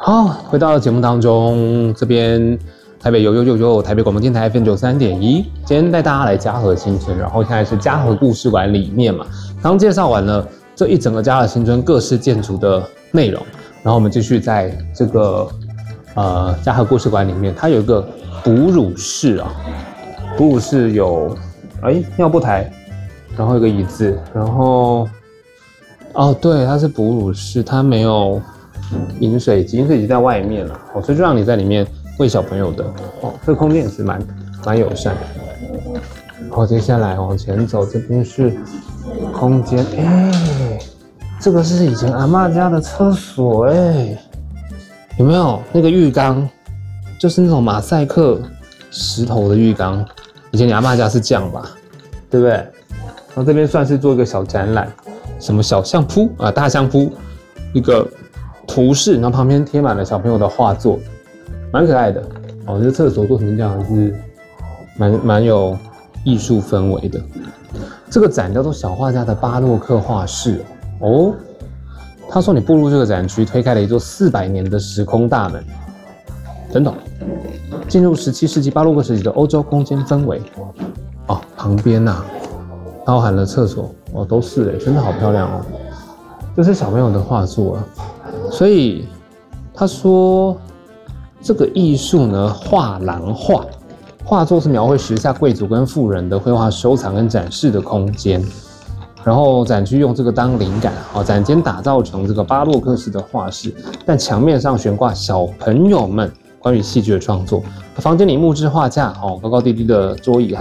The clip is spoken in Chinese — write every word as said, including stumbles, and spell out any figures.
好，回到节目当中，这边台北有有有有台北广播电台 F M 九三点一，今天带大家来嘉禾新村，然后现在是嘉禾故事馆里面嘛，刚介绍完了这一整个嘉禾新村各式建筑的内容，然后我们继续在这个呃嘉禾故事馆里面，它有一个哺乳室啊，哺乳室有哎尿布台，然后有个椅子，然后哦对，它是哺乳室，它没有饮水机，饮水机在外面了，哦，所以就让你在里面喂小朋友的哦，这个空间也是蛮蛮友善的。好，接下来往前走，这边是空间，哎、欸，这个是以前阿嬷家的厕所，哎、欸，有没有那个浴缸？就是那种马赛克石头的浴缸，以前你阿嬷家是这样吧，对不对？然后这边算是做一个小展览，什么小相扑啊，大相扑，一个图示，然后旁边贴满了小朋友的画作，蛮可爱的哦。这厕所做成这样是蛮蛮有艺术氛围的。这个展叫做小画家的巴洛克画室哦。他说你步入这个展区，推开了一座四百年的时空大门，等等，进入十七世纪巴洛克时期的欧洲空间氛围哦。旁边呐、啊，包含了厕所哦，都是哎，真的好漂亮哦。这是小朋友的画作啊。所以他说，这个艺术呢，画廊画，画作是描绘时下贵族跟富人的绘画收藏跟展示的空间。然后展区用这个当灵感，好，展间打造成这个巴洛克式的画室，但墙面上悬挂小朋友们关于戏剧的创作。房间里木质画架，哦，高高低低的桌椅。